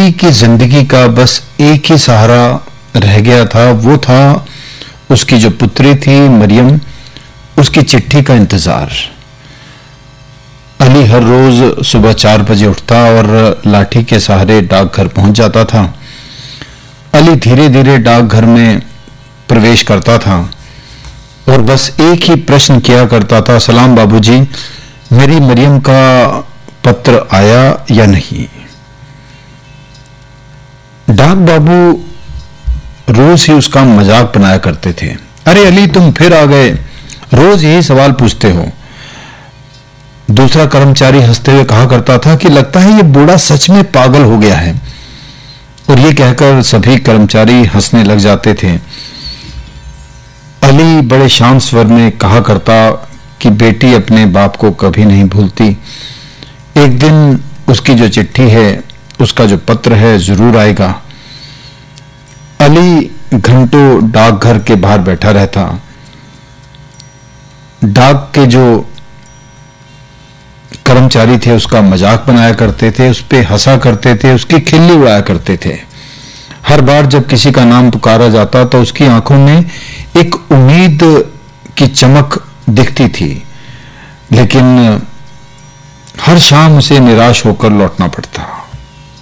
अली की जिंदगी का बस एक ही सहारा रह गया था, वो था उसकी जो पुत्री थी मरियम, उसकी चिट्ठी का इंतजार। अली हर रोज सुबह 4 बजे उठता और लाठी के सहारे डाकघर पहुंच जाता था। अली धीरे धीरे डाकघर में प्रवेश करता था और बस एक ही प्रश्न किया करता था, सलाम बाबूजी, मेरी मरियम का पत्र आया या नहीं। डाक बाबू रोज ही उसका मजाक बनाया करते थे, अरे अली तुम फिर आ गए, रोज यही सवाल पूछते हो। दूसरा कर्मचारी हंसते हुए कहा करता था कि लगता है ये बूढ़ा सच में पागल हो गया है, और ये कहकर सभी कर्मचारी हंसने लग जाते थे। अली बड़े शांत स्वर में कहा करता कि बेटी अपने बाप को कभी नहीं भूलती, एक दिन उसकी जो चिट्ठी है, उसका जो पत्र है, जरूर आएगा। अली घंटों डाकघर के बाहर बैठा रहता। डाक के जो कर्मचारी थे उसका मजाक बनाया करते थे, उस पे हंसा करते थे, उसकी खिल्ली उड़ाया करते थे। हर बार जब किसी का नाम पुकारा जाता तो उसकी आंखों में एक उम्मीद की चमक दिखती थी, लेकिन हर शाम उसे निराश होकर लौटना पड़ता।